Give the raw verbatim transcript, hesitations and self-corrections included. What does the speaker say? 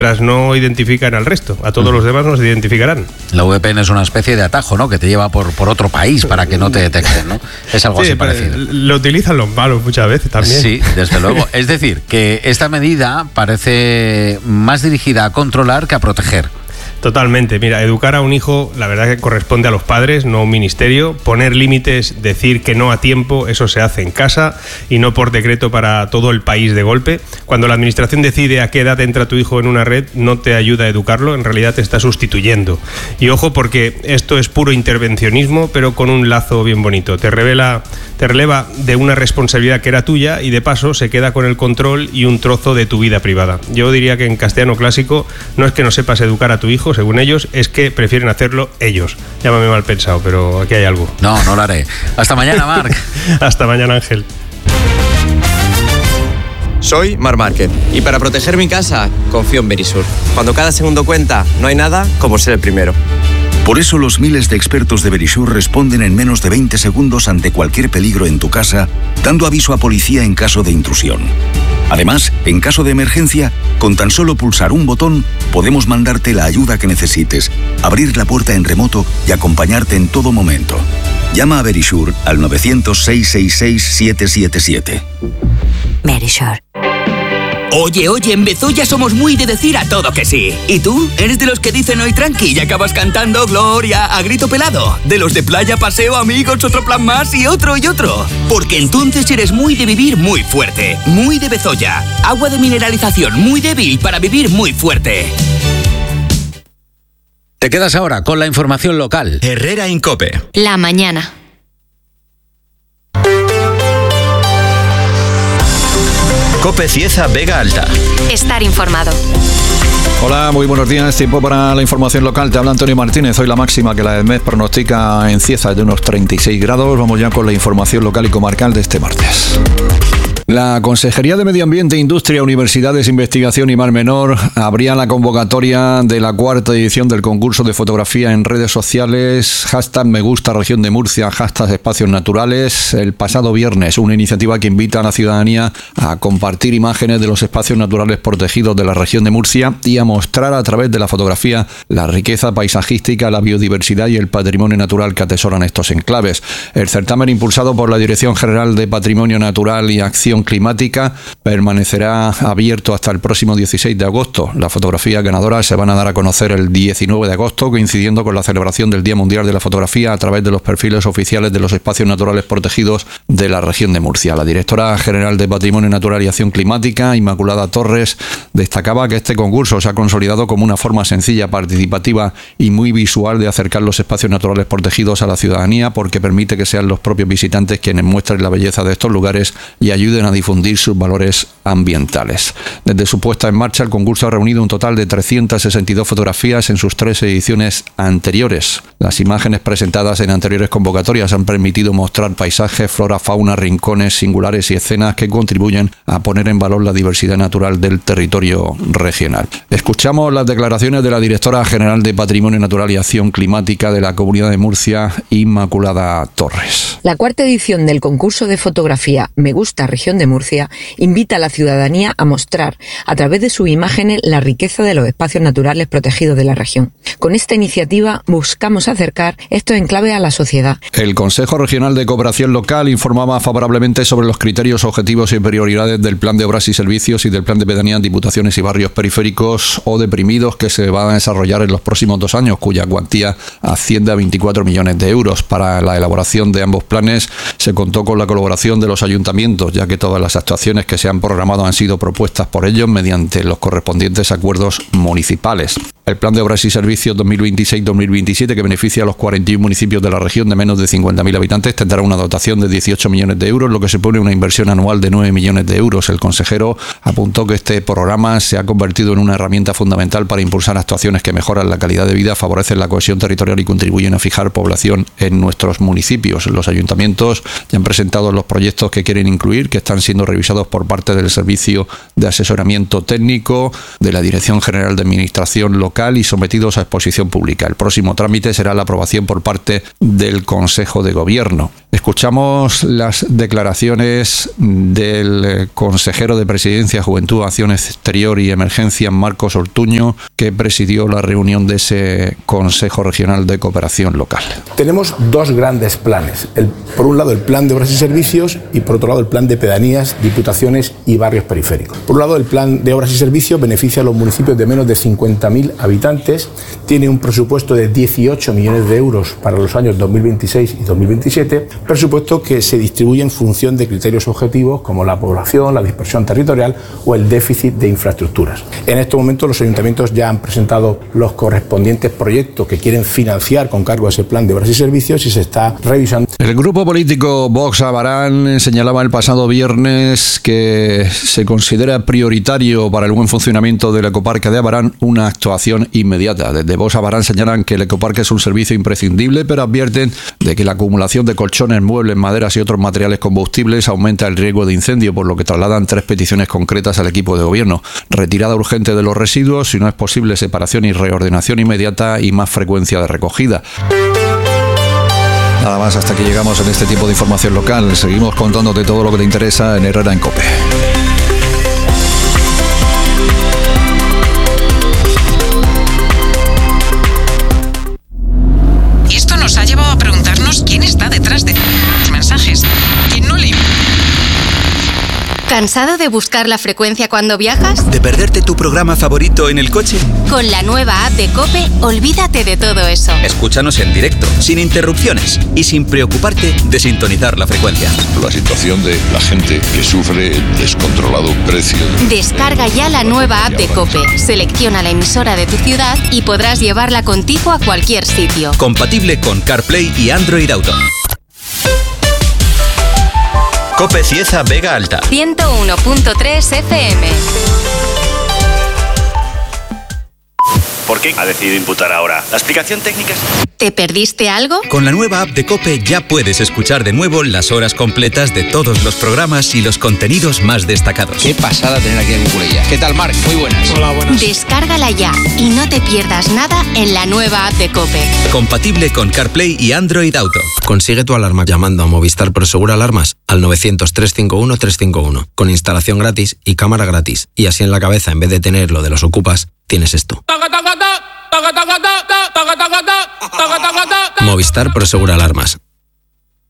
no identifican al resto, a todos uh-huh. los demás nos identificarán. La V P N es una especie de atajo, ¿no?, que te lleva por, por otro país para que no te detecten, ¿no? Es algo sí, así parecido. Lo utilizan los malos muchas veces también. Sí, desde luego. Es decir, que esta medida parece más dirigida a controlar que a proteger. Totalmente. Mira, educar a un hijo, la verdad que corresponde a los padres, no a un ministerio. Poner límites, decir que no a tiempo, eso se hace en casa y no por decreto para todo el país de golpe. Cuando la administración decide a qué edad entra tu hijo en una red, no te ayuda a educarlo, en realidad te está sustituyendo. Y ojo, porque esto es puro intervencionismo, pero con un lazo bien bonito. Te revela, te releva de una responsabilidad que era tuya y de paso se queda con el control y un trozo de tu vida privada. Yo diría que en castellano clásico no es que no sepas educar a tu hijo, según ellos, es que prefieren hacerlo ellos. Llámame mal pensado, pero aquí hay algo. No, no lo haré. Hasta mañana, Marc. Hasta mañana, Ángel. Soy Marc Márquez y para proteger mi casa confío en Verisur. Cuando cada segundo cuenta, no hay nada como ser el primero. Por eso los miles de expertos de Verisur responden en menos de veinte segundos ante cualquier peligro en tu casa, dando aviso a policía en caso de intrusión. Además, en caso de emergencia, con tan solo pulsar un botón, podemos mandarte la ayuda que necesites, abrir la puerta en remoto y acompañarte en todo momento. Llama a Verisur al nueve cero cero, seis seis seis, siete siete siete. Verisur. Oye, oye, en Bezoya somos muy de decir a todo que sí. ¿Y tú? ¿Eres de los que dicen hoy tranqui y acabas cantando Gloria a grito pelado? ¿De los de playa, paseo, amigos, otro plan más y otro y otro? Porque entonces eres muy de vivir muy fuerte. Muy de Bezoya. Agua de mineralización muy débil para vivir muy fuerte. Te quedas ahora con la información local. Herrera en COPE. La mañana. COPE Cieza Vega Alta. Estar informado. Hola, muy buenos días. Tiempo para la información local. Te habla Antonio Martínez. Hoy la máxima que la EDMED pronostica en Cieza es de unos treinta y seis grados. Vamos ya con la información local y comarcal de este martes. La Consejería de Medio Ambiente, Industria, Universidades, Investigación y Mar Menor abría la convocatoria de la cuarta edición del concurso de fotografía en redes sociales, hashtag Me Gusta Región de Murcia, hashtag Espacios Naturales, el pasado viernes, una iniciativa que invita a la ciudadanía a compartir imágenes de los espacios naturales protegidos de la región de Murcia y a mostrar a través de la fotografía la riqueza paisajística, la biodiversidad y el patrimonio natural que atesoran estos enclaves. El certamen, impulsado por la Dirección General de Patrimonio Natural y Acción Climática, permanecerá abierto hasta el próximo dieciséis de agosto. Las fotografías ganadoras se van a dar a conocer el diecinueve de agosto, coincidiendo con la celebración del Día Mundial de la Fotografía a través de los perfiles oficiales de los espacios naturales protegidos de la región de Murcia. La directora general de Patrimonio Natural y Acción Climática, Inmaculada Torres, destacaba que este concurso se ha consolidado como una forma sencilla, participativa y muy visual de acercar los espacios naturales protegidos a la ciudadanía, porque permite que sean los propios visitantes quienes muestren la belleza de estos lugares y ayuden a difundir sus valores ambientales. Desde su puesta en marcha, el concurso ha reunido un total de trescientas sesenta y dos fotografías en sus tres ediciones anteriores. Las imágenes presentadas en anteriores convocatorias han permitido mostrar paisajes, flora, fauna, rincones singulares y escenas que contribuyen a poner en valor la diversidad natural del territorio regional. Escuchamos las declaraciones de la directora general de Patrimonio Natural y Acción Climática de la Comunidad de Murcia, Inmaculada Torres. La cuarta edición del concurso de fotografía Me Gusta Región de Murcia invita a la ciudadanía a mostrar a través de sus imágenes la riqueza de los espacios naturales protegidos de la región. Con esta iniciativa buscamos acercar estos enclaves a la sociedad. El Consejo Regional de Cooperación Local informaba favorablemente sobre los criterios, objetivos y prioridades del Plan de Obras y Servicios y del Plan de Pedanías, Diputaciones y Barrios Periféricos o Deprimidos que se van a desarrollar en los próximos dos años, cuya cuantía asciende a veinticuatro millones de euros. Para la elaboración de ambos planes se contó con la colaboración de los ayuntamientos, ya que todas las actuaciones que se han programado han sido propuestas por ellos mediante los correspondientes acuerdos municipales. El Plan de Obras y Servicios dos mil veintiséis dos mil veintisiete, que beneficia a los cuarenta y uno municipios de la región de menos de cincuenta mil habitantes, tendrá una dotación de dieciocho millones de euros, lo que supone una inversión anual de nueve millones de euros. El consejero apuntó que este programa se ha convertido en una herramienta fundamental para impulsar actuaciones que mejoran la calidad de vida, favorecen la cohesión territorial y contribuyen a fijar población en nuestros municipios. Los ayuntamientos ya han presentado los proyectos que quieren incluir, que están siendo revisados por parte del Servicio de Asesoramiento Técnico, de la Dirección General de Administración Local local y sometidos a exposición pública. El próximo trámite será la aprobación por parte del Consejo de Gobierno. Escuchamos las declaraciones del consejero de Presidencia, Juventud, Acción Exterior y Emergencia, Marcos Ortuño, que presidió la reunión de ese Consejo Regional de Cooperación Local. Tenemos dos grandes planes. El, por un lado, el plan de obras y servicios y por otro lado, el plan de pedanías, diputaciones y barrios periféricos. Por un lado, el plan de obras y servicios beneficia a los municipios de menos de cincuenta mil habitantes, tiene un presupuesto de dieciocho millones de euros para los años dos mil veintiséis y dos mil veintisiete, presupuesto que se distribuye en función de criterios objetivos como la población, la dispersión territorial o el déficit de infraestructuras. En estos momentos los ayuntamientos ya han presentado los correspondientes proyectos que quieren financiar con cargo a ese plan de obras y servicios y se está revisando. El grupo político Vox Abarán señalaba el pasado viernes que se considera prioritario para el buen funcionamiento del ecoparque de Abarán una actuación inmediata. Desde Vox Abarán señalan que el ecoparque es un servicio imprescindible, pero advierten de que la acumulación de colchones, muebles, maderas y otros materiales combustibles aumenta el riesgo de incendio, por lo que trasladan tres peticiones concretas al equipo de gobierno: retirada urgente de los residuos, si no es posible separación y reordenación inmediata y más frecuencia de recogida. Nada más, hasta aquí llegamos en este tipo de información local. Seguimos contándote todo lo que te interesa en Herrera en COPE. Y esto nos ha llevado a preguntarnos quién está detrás de los mensajes. ¿Quién no le... ¿Cansado de buscar la frecuencia cuando viajas? ¿De perderte tu programa favorito en el coche? Con la nueva app de COPE, olvídate de todo eso. Escúchanos en directo, sin interrupciones y sin preocuparte de sintonizar la frecuencia. La situación de la gente que sufre el descontrolado precio. Descarga ya la nueva app de COPE, selecciona la emisora de tu ciudad y podrás llevarla contigo a cualquier sitio. Compatible con CarPlay y Android Auto. COPE Cieza Vega Alta. ciento uno punto tres F M. ¿Por qué ha decidido imputar ahora? ¿La explicación técnica es...? ¿Te perdiste algo? Con la nueva app de COPE ya puedes escuchar de nuevo las horas completas de todos los programas y los contenidos más destacados. Qué pasada tener aquí a Cucurella. ¿Qué tal, Marc? Muy buenas. Hola, buenas. Descárgala ya y no te pierdas nada en la nueva app de COPE. Compatible con CarPlay y Android Auto. Consigue tu alarma llamando a Movistar Prosegur Alarmas al novecientos, trescientos cincuenta y uno, trescientos cincuenta y uno, con instalación gratis y cámara gratis. Y así en la cabeza, en vez de tener lo de los ocupas, tienes esto. Movistar Prosegur Alarmas.